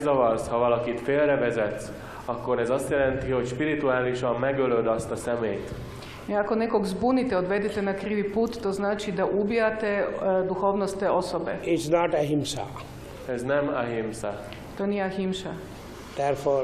zavarsz, ha valakit félrevezetsz, akkor ez azt jelenti, hogy spirituálisan megölöd azt a személyt. I ako nekog zbunite, odvedete na krivi put, to znači da ubijate duhovnost te osobe. It's not ahimsa. Ez nem ahimsa. To nije ahimsa. Therefore,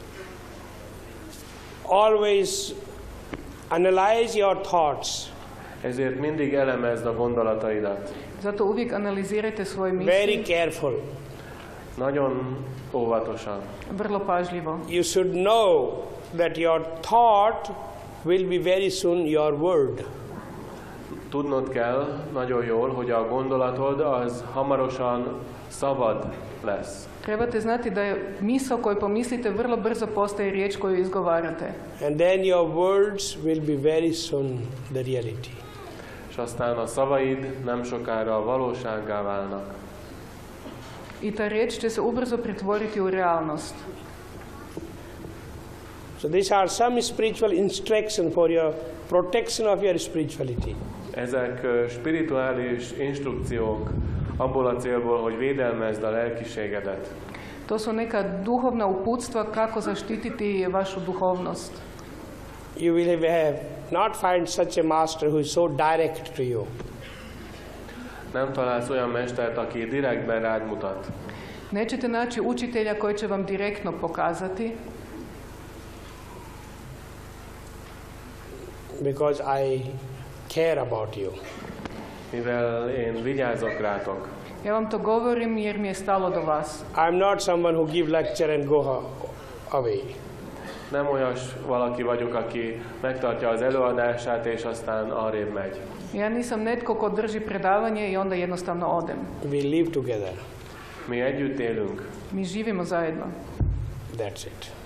always analyze your thoughts. Ezért mindig elemezd a gondolataidat. Zato uvijek analizirajte svoje Very misli. careful. Nagyon óvatosan. Vrlo pažljivo. You should know that your thought will be very soon your word. Tudnod kell nagyon jól, hogy a gondolatod az hamarosan szavad lesz. Trebate znati da je misao koju pomislite vrlo brzo postaje riječ koju izgovarate. And then your words will be very soon the reality. És aztán a szavaid nem sokára valósággá válnak. I ta riječ će se ubrzo pretvoriti u realnost. So these are some spiritual instructions for your protection of your spirituality. Ezek spirituális instrukciók abból a célból, hogy védelmezd a lelkiségedet. To su neka duhovna uputstva kako zaštititi vašu duhovnost. You will not find such a master who is so direct to you. Nem találsz olyan mestert, aki direktben rád mutat. Nećete naći učitelja koji će vam direktno pokazati. Because I care about you. Mivel én vigyázok rátok. Ja vam to govorim jer mi je stalo do vas. I'm not someone who give lecture and go away. Nem olyas valaki vagyok, aki megtartja az előadását és aztán arrébb megy. Ja nisam netko ko drži predavanje i onda jednostavno odem. We live together. Mi együtt élünk. Mi živimo zajedno. That's it.